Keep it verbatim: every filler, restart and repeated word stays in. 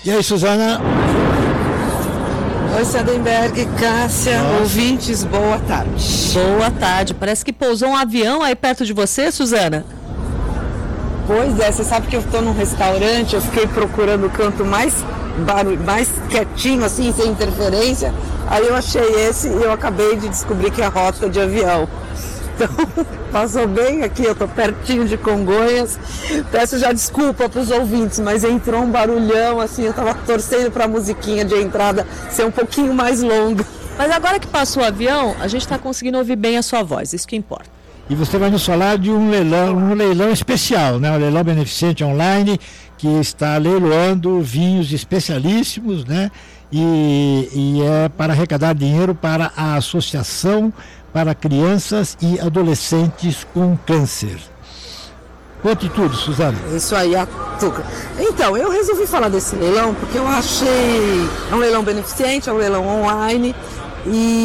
E aí, Suzana? Oi, Sadenberg, Cássia, Nossa. ouvintes, boa tarde. Boa tarde. Parece que pousou um avião aí perto de você, Suzana? Pois é, você sabe que eu estou num restaurante, eu fiquei procurando o canto mais, barulho, mais quietinho, assim, sem interferência. Aí eu achei esse e eu acabei de descobrir que é rota de avião. Então, passou bem aqui, eu estou pertinho de Congonhas. Peço já desculpa para os ouvintes, mas entrou um barulhão, assim, eu estava torcendo para a musiquinha de entrada ser um pouquinho mais longa. Mas agora que passou o avião, a gente está conseguindo ouvir bem a sua voz, isso que importa. E você vai nos falar de um leilão, um leilão especial, né? Um leilão beneficente online que está leiloando vinhos especialíssimos, né? E, e é para arrecadar dinheiro para a Associação para Crianças e Adolescentes com Câncer. Conte tudo, Suzana. Isso aí, Atuca. Então, eu resolvi falar desse leilão porque eu achei... É um leilão beneficente, é um leilão online e...